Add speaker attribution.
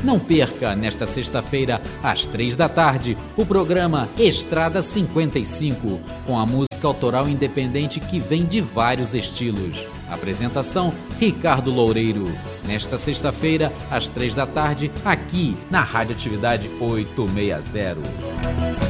Speaker 1: Não perca, nesta sexta-feira, às 3 da tarde, o programa Estrada 55, com a música autoral independente que vem de vários estilos. Apresentação, Ricardo Loureiro. Nesta sexta-feira, às 3 da tarde, aqui na Rádio Atividade 860.